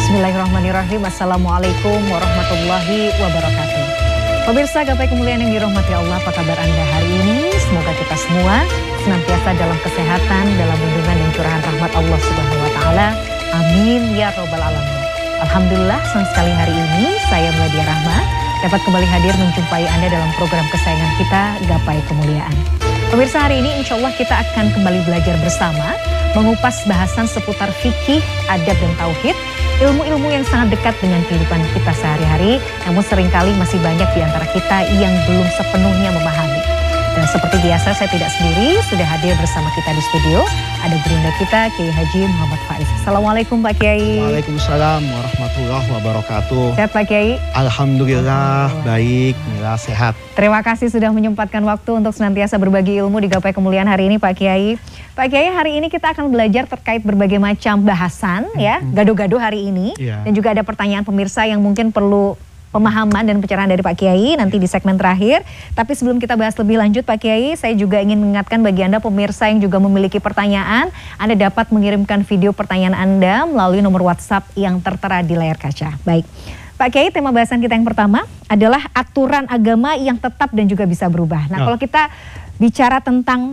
Bismillahirrahmanirrahim. Assalamualaikum warahmatullahi wabarakatuh. Pemirsa Gapai Kemuliaan yang dirahmati Allah, apa kabar Anda hari ini? Semoga kita semua senantiasa dalam kesehatan, dalam lindungan dan curahan rahmat Allah Subhanahu wa taala. Amin ya robbal alamin. Alhamdulillah, senang sekali hari ini saya Meladia Rahma dapat kembali hadir menjumpai Anda dalam program kesayangan kita, Gapai Kemuliaan. Pemirsa, hari ini insya Allah kita akan kembali belajar bersama, mengupas bahasan seputar fikih, adab dan tauhid, ilmu-ilmu yang sangat dekat dengan kehidupan kita sehari-hari, namun seringkali masih banyak di antara kita yang belum sepenuhnya memahami. Dan seperti biasa saya tidak sendiri, sudah hadir bersama kita di studio, ada gurunda kita Kiai Haji Muhammad Faiz. Assalamualaikum Pak Kiai. Waalaikumsalam warahmatullahi wabarakatuh. Sehat Pak Kiai? Alhamdulillah, baik, Mila sehat. Terima kasih sudah menyempatkan waktu untuk senantiasa berbagi ilmu di Gapai Kemuliaan hari ini Pak Kiai. Pak Kiai, hari ini kita akan belajar terkait berbagai macam bahasan ya, gado-gado hari ini. Dan juga ada pertanyaan pemirsa yang mungkin perlu pemahaman dan pencerahan dari Pak Kiai nanti di segmen terakhir. Tapi sebelum kita bahas lebih lanjut Pak Kiai, saya juga ingin mengingatkan bagi Anda pemirsa yang juga memiliki pertanyaan, Anda dapat mengirimkan video pertanyaan Anda melalui nomor WhatsApp yang tertera di layar kaca. Baik, Pak Kiai, tema bahasan kita yang pertama adalah aturan agama yang tetap dan juga bisa berubah. Nah, kalau kita bicara tentang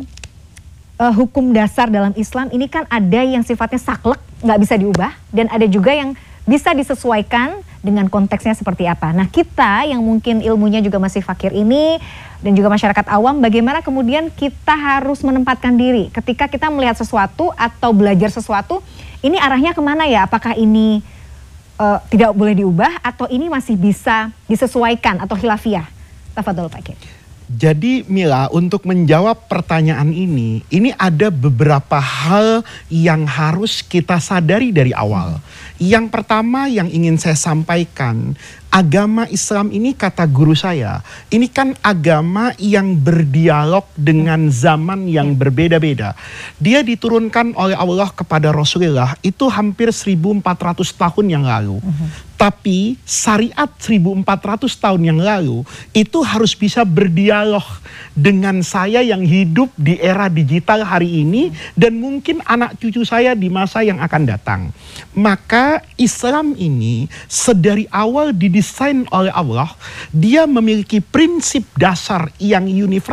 hukum dasar dalam Islam, ini kan ada yang sifatnya saklek, nggak bisa diubah, dan ada juga yang bisa disesuaikan dengan konteksnya seperti apa. Nah, kita yang mungkin ilmunya juga masih fakir ini dan juga masyarakat awam, bagaimana kemudian kita harus menempatkan diri ketika kita melihat sesuatu atau belajar sesuatu, ini arahnya kemana ya? Apakah ini tidak boleh diubah atau ini masih bisa disesuaikan atau khilafiyah? Tafadhol Pak Kiai. Jadi Mila, untuk menjawab pertanyaan ini ada beberapa hal yang harus kita sadari dari awal. Yang pertama yang ingin saya sampaikan, agama Islam ini kata guru saya, ini kan agama yang berdialog dengan zaman yang berbeda-beda. Dia diturunkan oleh Allah kepada Rasulullah itu hampir 1400 tahun yang lalu. Tapi syariat 1400 tahun yang lalu itu harus bisa berdialog dengan saya yang hidup di era digital hari ini dan mungkin anak cucu saya di masa yang akan datang. Maka Islam ini sedari awal didesain oleh Allah, dia memiliki prinsip dasar yang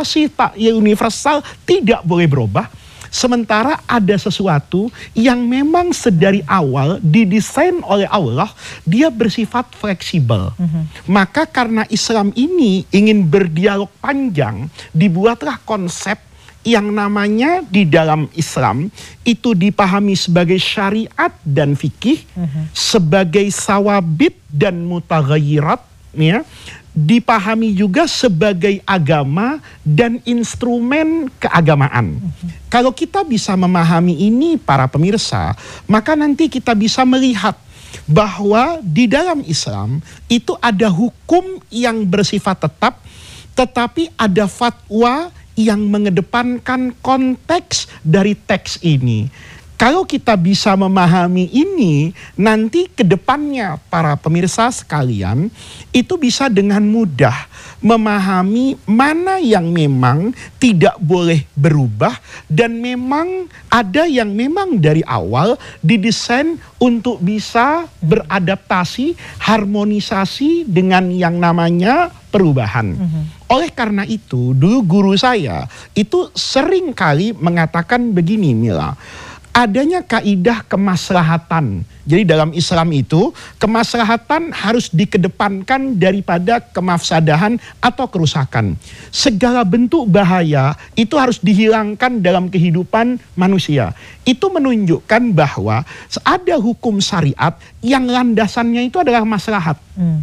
universal tidak boleh berubah. Sementara ada sesuatu yang memang sedari awal didesain oleh Allah, dia bersifat fleksibel. Maka karena Islam ini ingin berdialog panjang, dibuatlah konsep yang namanya di dalam Islam itu dipahami sebagai syariat dan fikih, sebagai sawabit dan mutaghayyirat, ya, dipahami juga sebagai agama dan instrumen keagamaan. Kalau kita bisa memahami ini para pemirsa, maka nanti kita bisa melihat bahwa di dalam Islam itu ada hukum yang bersifat tetap, tetapi ada fatwa yang mengedepankan konteks dari teks ini. Kalau kita bisa memahami ini, nanti ke depannya para pemirsa sekalian itu bisa dengan mudah memahami mana yang memang tidak boleh berubah dan memang ada yang memang dari awal didesain untuk bisa beradaptasi, harmonisasi dengan yang namanya perubahan. Oleh karena itu, dulu guru saya itu sering kali mengatakan begini, Mila. Adanya kaidah kemaslahatan. Jadi dalam Islam itu kemaslahatan harus dikedepankan daripada kemafsadahan atau kerusakan. Segala bentuk bahaya itu harus dihilangkan dalam kehidupan manusia. Itu menunjukkan bahwa ada hukum syariat yang landasannya itu adalah maslahat.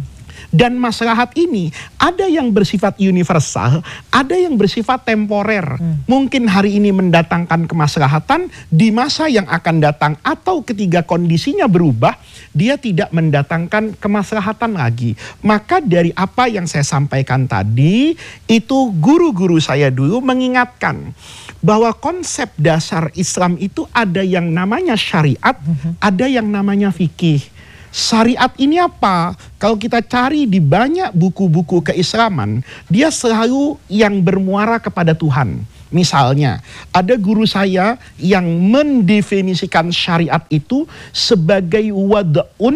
Dan maslahat ini ada yang bersifat universal, ada yang bersifat temporer. Mungkin hari ini mendatangkan kemaslahatan, di masa yang akan datang atau ketika kondisinya berubah, dia tidak mendatangkan kemaslahatan lagi. Maka dari apa yang saya sampaikan tadi, itu guru-guru saya dulu mengingatkan bahwa konsep dasar Islam itu ada yang namanya syariat, ada yang namanya fikih. Syariat ini apa? Kalau kita cari di banyak buku-buku keislaman, dia selalu yang bermuara kepada Tuhan. Misalnya, ada guru saya yang mendefinisikan syariat itu sebagai wad'un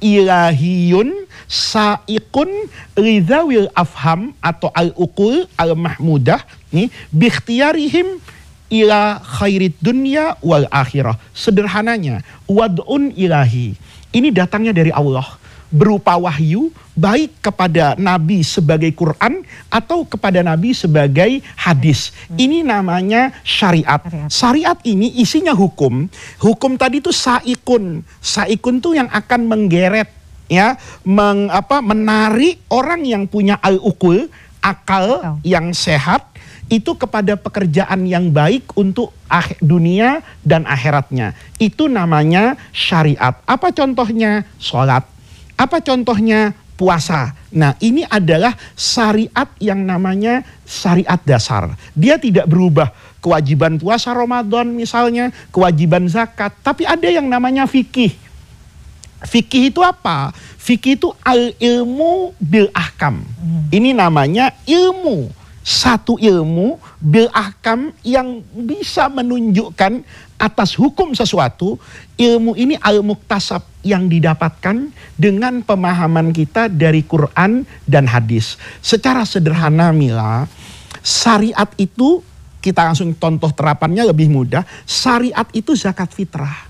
ilahiyun sa'iqun lidzawil afham atau al-uqul al-mahmudah nih bikhtiyarihim ila khairid dunya wal akhirah. Sederhananya, wad'un ilahi. Ini datangnya dari Allah berupa wahyu, baik kepada Nabi sebagai Quran atau kepada Nabi sebagai hadis. Ini namanya syariat. Syariat ini isinya hukum. Hukum tadi itu saikun. Saikun tuh yang akan menggeret, ya, menarik orang yang punya al-uqul, akal yang sehat, itu kepada pekerjaan yang baik untuk dunia dan akhiratnya. Itu namanya syariat. Apa contohnya? Sholat. Apa contohnya? Puasa. Nah, ini adalah syariat yang namanya syariat dasar. Dia tidak berubah. Kewajiban puasa Ramadan misalnya, kewajiban zakat. Tapi ada yang namanya fikih. Fikih itu apa? Fikih itu al-ilmu bil ahkam. Ini namanya ilmu. Satu ilmu bil ahkam yang bisa menunjukkan atas hukum sesuatu. Ilmu ini al-muktasab yang didapatkan dengan pemahaman kita dari Quran dan hadis. Secara sederhana Mila, syariat itu kita langsung contoh terapannya lebih mudah. Syariat itu zakat fitrah.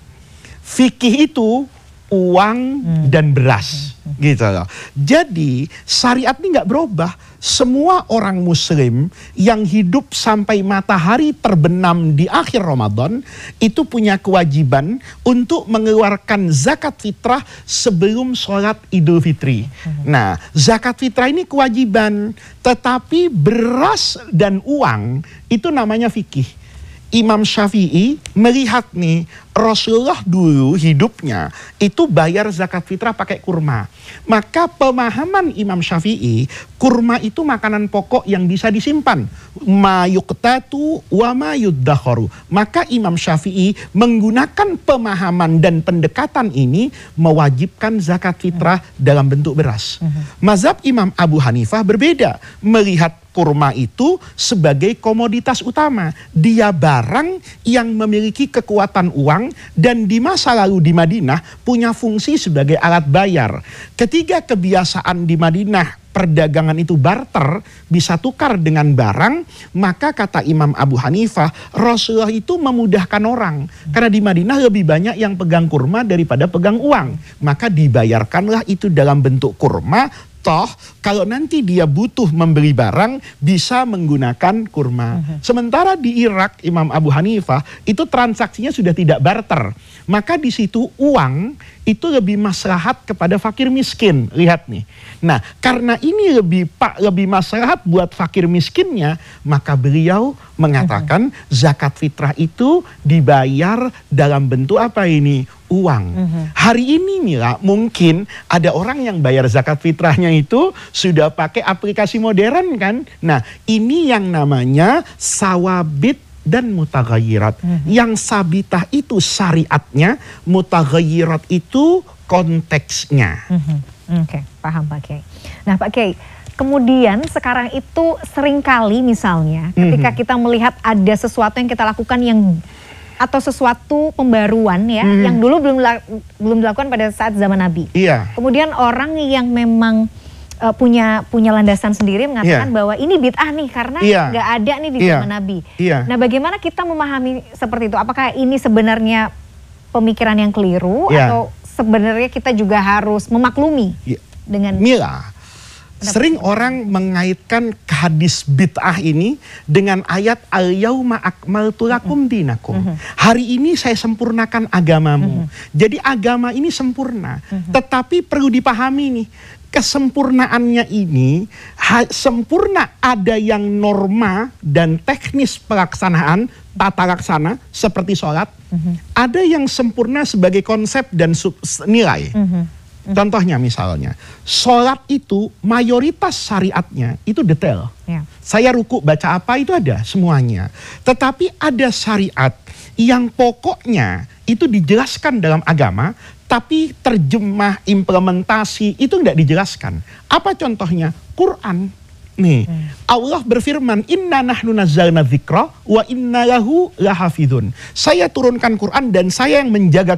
Fikih itu uang dan beras, gitu loh. Jadi syariat ini nggak berubah. Semua orang Muslim yang hidup sampai matahari terbenam di akhir Ramadan itu punya kewajiban untuk mengeluarkan zakat fitrah sebelum sholat Idul Fitri. Nah, zakat fitrah ini kewajiban, tetapi beras dan uang itu namanya fikih. Imam Syafi'i melihat nih, Rasulullah dulu hidupnya itu bayar zakat fitrah pakai kurma. Maka pemahaman Imam Syafi'i, kurma itu makanan pokok yang bisa disimpan. Ma yuqtatu wa ma yuddakharu. Maka Imam Syafi'i menggunakan pemahaman dan pendekatan ini mewajibkan zakat fitrah dalam bentuk beras. Mazhab Imam Abu Hanifah berbeda, melihat kurma itu sebagai komoditas utama. Dia barang yang memiliki kekuatan uang dan di masa lalu di Madinah punya fungsi sebagai alat bayar. Ketika kebiasaan di Madinah perdagangan itu barter, bisa tukar dengan barang, maka kata Imam Abu Hanifah, Rasulullah itu memudahkan orang. Karena di Madinah lebih banyak yang pegang kurma daripada pegang uang. Maka dibayarkanlah itu dalam bentuk kurma. Toh kalau nanti dia butuh membeli barang bisa menggunakan kurma. Sementara di Irak Imam Abu Hanifah itu transaksinya sudah tidak barter. Maka di situ uang itu lebih maslahat kepada fakir miskin. Lihat nih. Nah, karena ini lebih maslahat buat fakir miskinnya, maka beliau mengatakan zakat fitrah itu dibayar dalam bentuk apa ini? Uang. Hari ini Mila, mungkin ada orang yang bayar zakat fitrahnya itu sudah pakai aplikasi modern kan. Nah, ini yang namanya sawabit dan mutaghayyirat. Yang sabitah itu syariatnya, mutaghayyirat itu konteksnya. Oke, paham Pak Kiai. Nah Pak Kiai, kemudian sekarang itu seringkali misalnya ketika kita melihat ada sesuatu yang kita lakukan yang atau sesuatu pembaruan ya yang dulu belum dilakukan pada saat zaman Nabi. Iya. Kemudian orang yang memang punya landasan sendiri mengatakan bahwa ini bid'ah nih karena nggak ada nih di zaman Nabi. Nah, bagaimana kita memahami seperti itu? Apakah ini sebenarnya pemikiran yang keliru atau sebenarnya kita juga harus memaklumi dengan Mila? Sering orang mengaitkan hadis bid'ah ini dengan ayat al-yauma akmaltu lakum dinakum. Hari ini saya sempurnakan agamamu. Jadi agama ini sempurna. Tetapi perlu dipahami nih, kesempurnaannya ini sempurna ada yang norma dan teknis pelaksanaan tata laksana seperti sholat. Ada yang sempurna sebagai konsep dan nilai. Contohnya misalnya, sholat itu mayoritas syariatnya itu detail. Saya ruku baca apa itu ada semuanya. Tetapi ada syariat yang pokoknya itu dijelaskan dalam agama, tapi terjemah implementasi itu tidak dijelaskan. Apa contohnya? Quran. Nih, Allah berfirman, Inna nahnu nazzalna dzikra wa inna lahu lahafidhun. Saya turunkan Quran dan saya yang menjaga